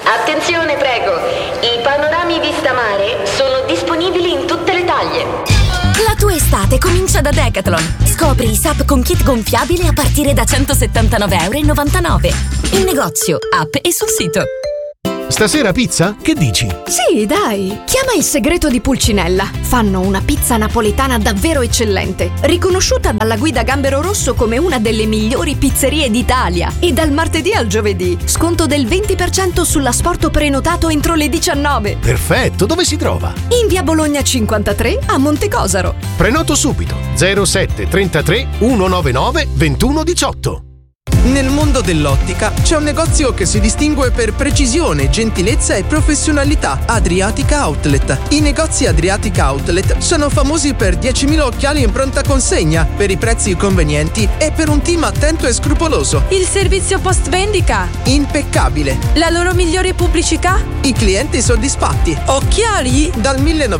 Attenzione, prego. I panorami vista mare sono disponibili in tutte le taglie. La tua estate comincia da Decathlon. Scopri i SUP con kit gonfiabile a partire da €179,99. In negozio, app e sul sito. Stasera pizza? Che dici? Sì, dai. Chiama Il Segreto di Pulcinella. Fanno una pizza napoletana davvero eccellente, riconosciuta dalla guida Gambero Rosso come una delle migliori pizzerie d'Italia. E dal martedì al giovedì, sconto del 20% sull'asporto prenotato entro le 19. Perfetto, dove si trova? In via Bologna 53 a Montecosaro. Prenoto subito. 07 33 199 2118. Nel mondo dell'ottica c'è un negozio che si distingue per precisione, gentilezza e professionalità: Adriatica Outlet. I negozi Adriatica Outlet sono famosi per 10.000 occhiali in pronta consegna, per i prezzi convenienti e per un team attento e scrupoloso. Il servizio post vendita? Impeccabile. La loro migliore pubblicità? I clienti soddisfatti. Occhiali? Dal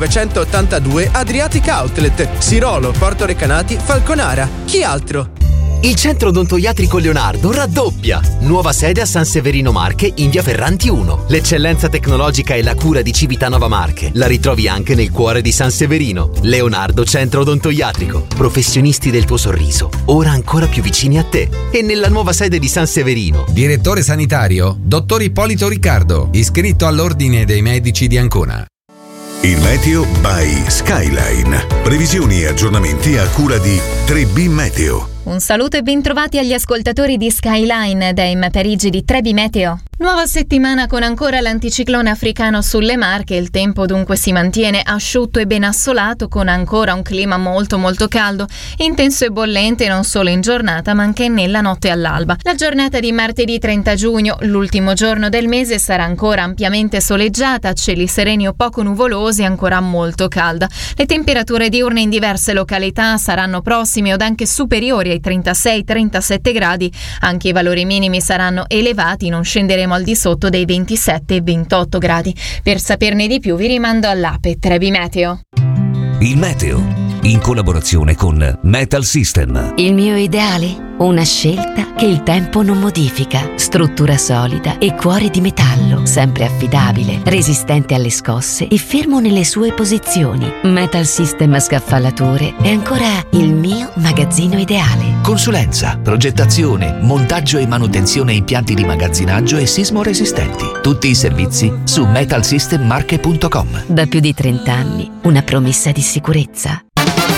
1982 Adriatica Outlet, Sirolo, Porto Recanati, Falconara. Chi altro? Il centro odontoiatrico Leonardo raddoppia. Nuova sede a San Severino Marche in via Ferranti 1. L'eccellenza tecnologica e la cura di Civitanova Marche la ritrovi anche nel cuore di San Severino. Leonardo Centro Odontoiatrico. Professionisti del tuo sorriso, ora ancora più vicini a te. E nella nuova sede di San Severino. Direttore sanitario, dottor Ippolito Riccardo, iscritto all'Ordine dei Medici di Ancona. Il meteo by Skyline. Previsioni e aggiornamenti a cura di 3B Meteo. Un saluto e bentrovati agli ascoltatori di Skyline dai Parigi di Trebi Meteo. Nuova settimana con ancora l'anticiclone africano sulle Marche. Il tempo dunque si mantiene asciutto e ben assolato, con ancora un clima molto caldo, intenso e bollente non solo in giornata ma anche nella notte all'alba. La giornata di martedì 30 giugno, l'ultimo giorno del mese, sarà ancora ampiamente soleggiata, cieli sereni o poco nuvolosi e ancora molto calda. Le temperature diurne in diverse località saranno prossime od anche superiori ai 36-37 gradi, anche i valori minimi saranno elevati, non scenderemo al di sotto dei 27 e 28 gradi. Per saperne di più vi rimando all'app Trebi Meteo. Il meteo, in collaborazione con Metal System. Il mio ideale? Una scelta che il tempo non modifica. Struttura solida e cuore di metallo, sempre affidabile, resistente alle scosse e fermo nelle sue posizioni. Metal System Scaffalature è ancora il mio magazzino ideale. Consulenza, progettazione, montaggio e manutenzione impianti di magazzinaggio e sismo resistenti. Tutti i servizi su metalsystemmarche.com. Da più di 30 anni, una promessa di sicurezza.